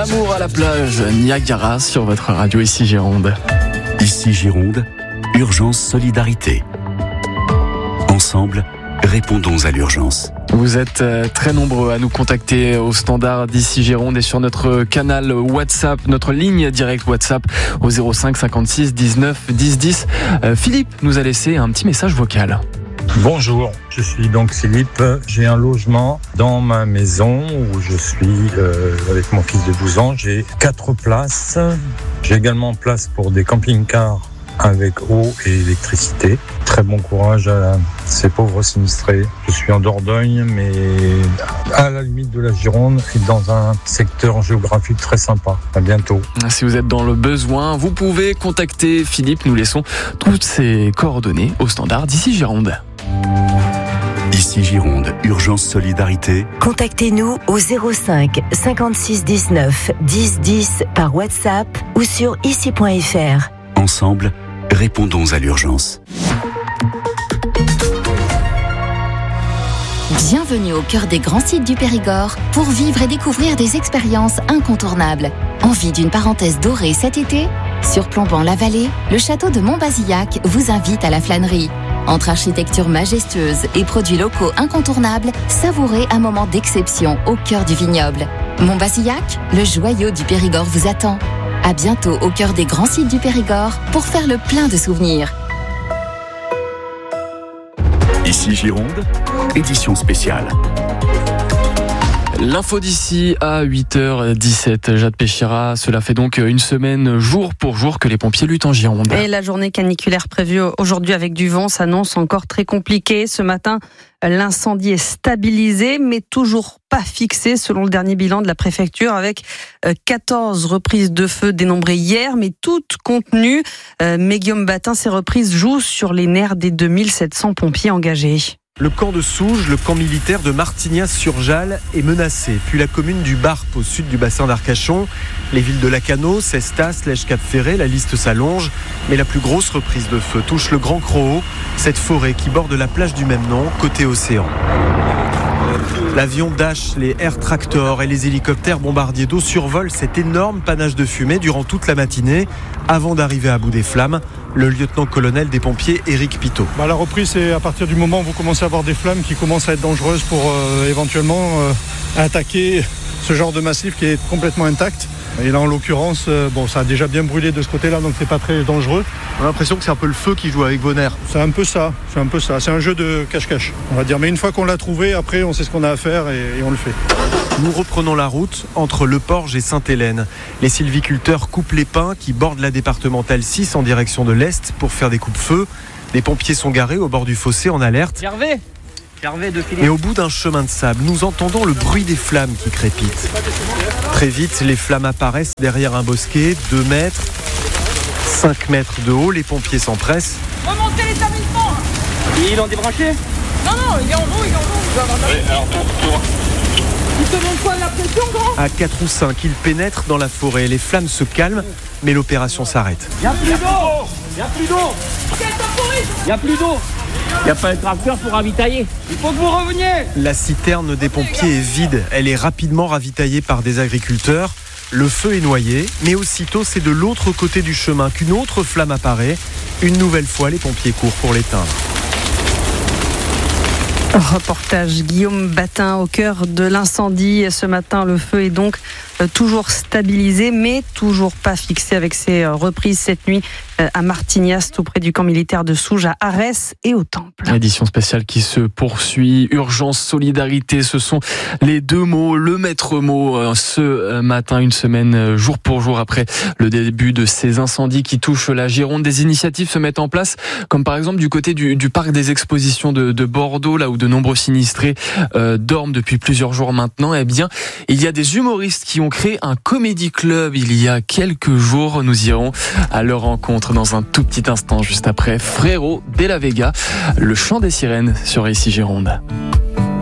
L'amour à la plage, Niagara sur votre radio ici Gironde. Ici Gironde, urgence solidarité. Ensemble, répondons à l'urgence. Vous êtes très nombreux à nous contacter au standard d'ici Gironde et sur notre canal WhatsApp, notre ligne directe WhatsApp au 05 56 19 10 10. Philippe nous a laissé un petit message vocal. Bonjour, je suis donc Philippe. J'ai un logement dans ma maison où je suis avec mon fils de 12 ans. J'ai 4 places. J'ai également place pour des camping-cars avec eau et électricité. Très bon courage à ces pauvres sinistrés. Je suis en Dordogne, mais à la limite de la Gironde et dans un secteur géographique très sympa. À bientôt. Si vous êtes dans le besoin, vous pouvez contacter Philippe. Nous laissons toutes ses coordonnées au standard d'ici Gironde. Ici Gironde, urgence solidarité. Contactez-nous au 05 56 19 10 10 par WhatsApp ou sur ici.fr. Ensemble, répondons à l'urgence. Bienvenue au cœur des grands sites du Périgord pour vivre et découvrir des expériences incontournables. Envie d'une parenthèse dorée cet été ? Surplombant la vallée, le château de Montbazillac vous invite à la flânerie. Entre architecture majestueuse et produits locaux incontournables, savourez un moment d'exception au cœur du vignoble. Montbazillac, le joyau du Périgord vous attend. À bientôt au cœur des grands sites du Périgord pour faire le plein de souvenirs. Ici Gironde, édition spéciale. L'info d'ici à 8h17. Jade Péchira, cela fait donc une semaine jour pour jour que les pompiers luttent en Gironde. Et la journée caniculaire prévue aujourd'hui avec du vent s'annonce encore très compliquée. Ce matin, l'incendie est stabilisé mais toujours pas fixé selon le dernier bilan de la préfecture avec 14 reprises de feu dénombrées hier mais toutes contenues. Mais Guillaume Batin, ces reprises jouent sur les nerfs des 2700 pompiers engagés. Le camp de Souges, le camp militaire de Martignas-sur-Jalles est menacé. Puis la commune du Barp au sud du bassin d'Arcachon. Les villes de Lacanau, Cestas, Lège-Cap-Ferré, la liste s'allonge. Mais la plus grosse reprise de feu touche le Grand Croau, cette forêt qui borde la plage du même nom, côté océan. L'avion Dash, les Air Tractor et les hélicoptères bombardiers d'eau survolent cet énorme panache de fumée durant toute la matinée avant d'arriver à bout des flammes. Le lieutenant-colonel des pompiers, Éric Pitot. La reprise, c'est à partir du moment où vous commencez à avoir des flammes qui commencent à être dangereuses pour éventuellement attaquer ce genre de massif qui est complètement intact. Et là, en l'occurrence, ça a déjà bien brûlé de ce côté-là, donc c'est pas très dangereux. On a l'impression que c'est un peu le feu qui joue avec vos nerfs. C'est un peu ça. C'est un jeu de cache-cache, on va dire. Mais une fois qu'on l'a trouvé, après, on sait ce qu'on a à faire et on le fait. Nous reprenons la route entre Le Porge et Sainte-Hélène. Les sylviculteurs coupent les pins qui bordent la départementale 6 en direction de l'Est pour faire des coupe-feu. Les pompiers sont garés au bord du fossé en alerte. Et au bout d'un chemin de sable, nous entendons le bruit des flammes qui crépitent. Très vite, les flammes apparaissent derrière un bosquet, 2 mètres, 5 mètres de haut. Les pompiers s'empressent. Remontez l'établissement. Ils l'ont débranché ? Non, il est en haut, Oui, alors pour. Il te montre quoi de la pression, grand ? À 4 ou 5, ils pénètrent dans la forêt. Les flammes se calment, mais l'opération s'arrête. Il n'y a plus d'eau. Il n'y a plus d'eau. Il n'y a pas de tracteur pour ravitailler. Il faut que vous reveniez. La citerne des pompiers est vide. Elle est rapidement ravitaillée par des agriculteurs. Le feu est noyé, mais aussitôt, c'est de l'autre côté du chemin qu'une autre flamme apparaît. Une nouvelle fois, les pompiers courent pour l'éteindre. Reportage Guillaume Batin au cœur de l'incendie. Ce matin, le feu est donc toujours stabilisé, mais toujours pas fixé avec ses reprises cette nuit à Martignas, tout près du camp militaire de Souges, à Arès et au Temple. Édition spéciale qui se poursuit. Urgence, solidarité, ce sont les deux mots, le maître mot ce matin, une semaine jour pour jour après le début de ces incendies qui touchent la Gironde. Des initiatives se mettent en place, comme par exemple du côté du parc des expositions de Bordeaux, là où de nombreux sinistrés dorment depuis plusieurs jours maintenant. Eh bien, il y a des humoristes qui ont créé un comédie club il y a quelques jours. Nous irons à leur rencontre dans un tout petit instant, juste après Frérot de la Vega, le chant des sirènes sur ici Gironde.